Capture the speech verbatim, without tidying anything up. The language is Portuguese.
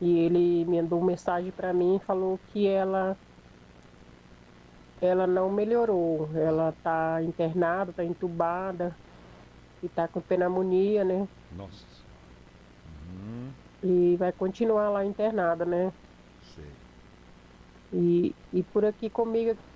E ele me mandou mensagem para mim e falou que ela, ela não melhorou. Ela está internada, está entubada e está com pneumonia, né? Nossa senhora. Hum, E vai continuar lá internada, né? sei. E, e por aqui comigo